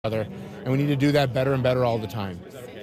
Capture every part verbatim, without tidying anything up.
other, and we need to do that better and better all the time.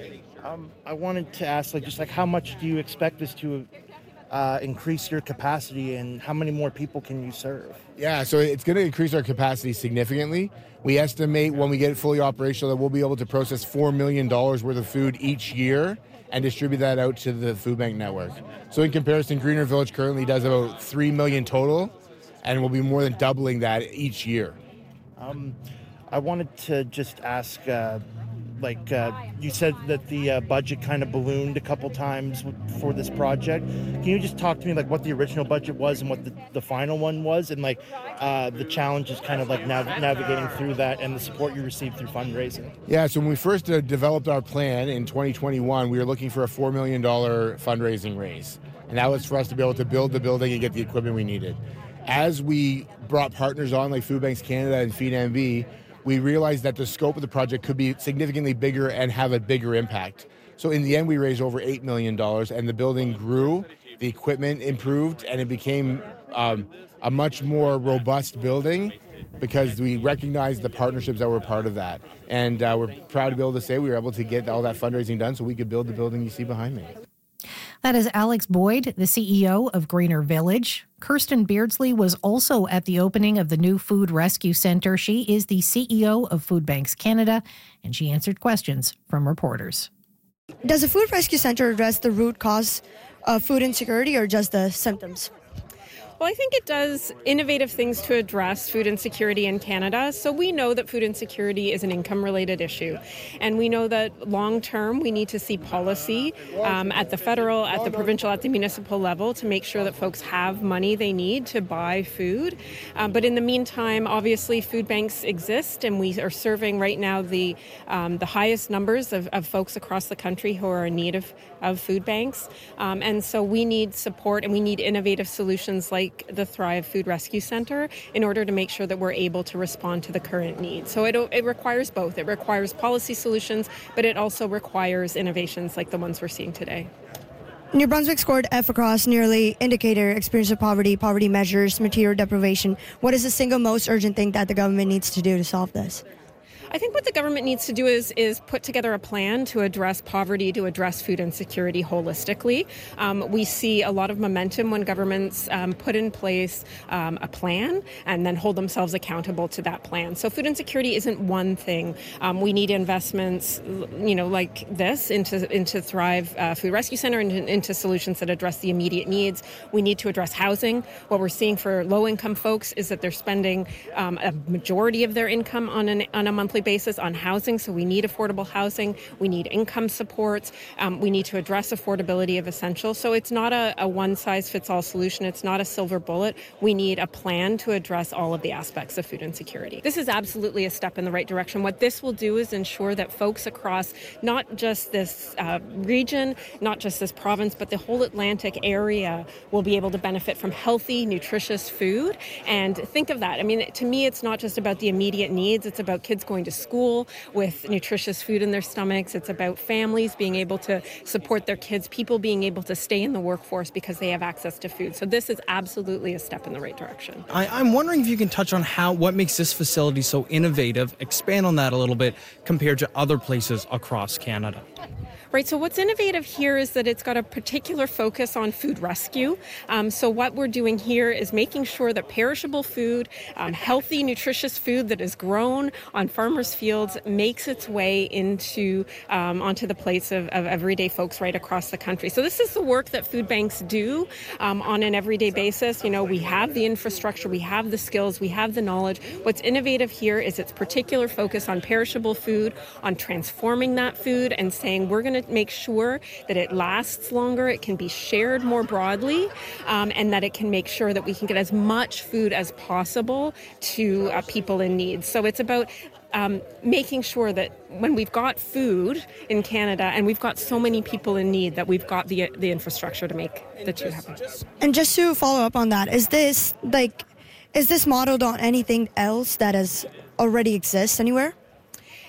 Um, I wanted to ask, like, just like how much do you expect this to uh, increase your capacity, and how many more people can you serve? Yeah, so it's going to increase our capacity significantly. We estimate when we get it fully operational that we'll be able to process four million dollars worth of food each year and distribute that out to the food bank network. So in comparison, Greener Village currently does about three million dollars total, and we'll be more than doubling that each year. Um, I wanted to just ask, uh, like, uh, you said that the uh, budget kind of ballooned a couple times for this project. Can you just talk to me, like, what the original budget was and what the, the final one was, and, like, uh, the challenges kind of, like, nav- navigating through that and the support you received through fundraising? Yeah, so when we first uh, developed our plan in twenty twenty-one, we were looking for a four million dollars fundraising raise, and that was for us to be able to build the building and get the equipment we needed. As we brought partners on, like Food Banks Canada and Feed N B, we realized that the scope of the project could be significantly bigger and have a bigger impact. So in the end, we raised over eight million dollars, and the building grew, the equipment improved, and it became um, a much more robust building because we recognized the partnerships that were part of that. And uh, we're proud to be able to say we were able to get all that fundraising done so we could build the building you see behind me. That is Alex Boyd, the C E O of Greener Village. Kirsten Beardsley was also at the opening of the new Food Rescue Centre. She is the C E O of Food Banks Canada, and she answered questions from reporters. Does the Food Rescue Centre address the root cause of food insecurity or just the symptoms? Well, I think it does innovative things to address food insecurity in Canada. So we know that food insecurity is an income-related issue. And we know that long-term we need to see policy um, at the federal, at the provincial, at the municipal level to make sure that folks have money they need to buy food. Um, but in the meantime, obviously, food banks exist, and we are serving right now the um, the highest numbers of, of folks across the country who are in need of, of food banks. Um, and so we need support, and we need innovative solutions like the Thrive Food Rescue Centre in order to make sure that we're able to respond to the current needs. So it, it requires both. It requires policy solutions, but it also requires innovations like the ones we're seeing today. New Brunswick scored F across nearly indicator, experience of poverty, poverty measures, material deprivation. What is the single most urgent thing that the government needs to do to solve this? I think what the government needs to do is is put together a plan to address poverty, to address food insecurity holistically. Um, we see a lot of momentum when governments um, put in place um, a plan and then hold themselves accountable to that plan. So food insecurity isn't one thing. Um, we need investments, you know, like this into into Thrive uh, Food Rescue Centre and into solutions that address the immediate needs. We need to address housing. What we're seeing for low-income folks is that they're spending um, a majority of their income on an on a monthly basis on housing, so we need affordable housing, we need income supports, um, we need to address affordability of essentials. So it's not a, a one-size-fits-all solution, it's not a silver bullet. We need a plan to address all of the aspects of food insecurity. This is absolutely a step in the right direction. What this will do is ensure that folks across not just this uh, region, not just this province, but the whole Atlantic area will be able to benefit from healthy, nutritious food. And think of that. I mean, to me, it's not just about the immediate needs, it's about kids going to school with nutritious food in their stomachs. It's about families being able to support their kids, people being able to stay in the workforce because they have access to food. So this is absolutely a step in the right direction. I, I'm wondering if you can touch on how what makes this facility so innovative, expand on that a little bit compared to other places across Canada. Right, so what's innovative here is that it's got a particular focus on food rescue. Um, so what we're doing here is making sure that perishable food, um, healthy, nutritious food that is grown on farmers' fields makes its way into um, onto the plates of, of everyday folks right across the country. So this is the work that food banks do um, on an everyday basis. You know, we have the infrastructure, we have the skills, we have the knowledge. What's innovative here is its particular focus on perishable food, on transforming that food and saying we're going to make sure that it lasts longer, it can be shared more broadly, um, and that it can make sure that we can get as much food as possible to uh, people in need. So it's about um, making sure that when we've got food in Canada and we've got so many people in need, that we've got the the infrastructure to make the two happen. And just to follow up on that, is this like is this modeled on anything else that has already exists anywhere?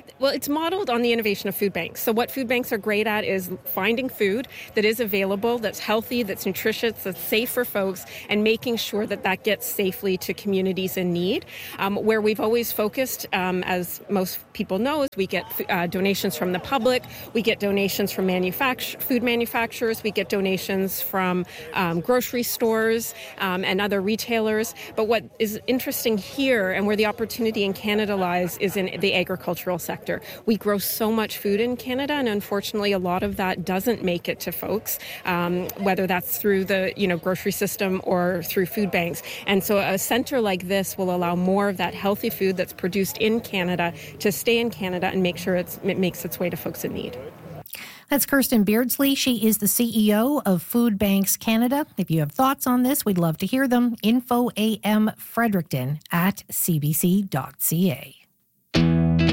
Well, it's modeled on the innovation of food banks. So what food banks are great at is finding food that is available, that's healthy, that's nutritious, that's safe for folks, and making sure that that gets safely to communities in need. Um, where we've always focused, um, as most people know, is we get uh, donations from the public, we get donations from manufact- food manufacturers, we get donations from um, grocery stores um, and other retailers. But what is interesting here, and where the opportunity in Canada lies, is in the agricultural sector. We grow so much food in Canada, and unfortunately, a lot of that doesn't make it to folks, um, whether that's through the you know grocery system or through food banks. And so, a center like this will allow more of that healthy food that's produced in Canada to stay in Canada and make sure it's, it makes its way to folks in need. That's Kirsten Beardsley. She is the C E O of Food Banks Canada. If you have thoughts on this, we'd love to hear them. Info A M Fredericton at c b c dot c a.